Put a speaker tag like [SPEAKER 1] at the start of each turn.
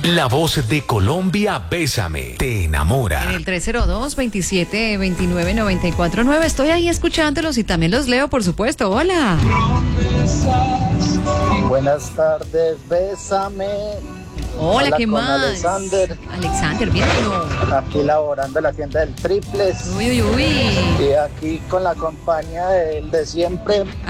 [SPEAKER 1] La voz de Colombia, Bésame, te enamora.
[SPEAKER 2] En el 302-2729-949. Estoy ahí escuchándolos y también los leo, por supuesto. Hola.
[SPEAKER 3] Buenas tardes, Bésame.
[SPEAKER 2] Hola, ¿qué
[SPEAKER 3] con
[SPEAKER 2] más?
[SPEAKER 3] Alexander,
[SPEAKER 2] bien.
[SPEAKER 3] aquí laborando en la tienda del Triples.
[SPEAKER 2] Uy.
[SPEAKER 3] Y aquí con la compañía del de siempre.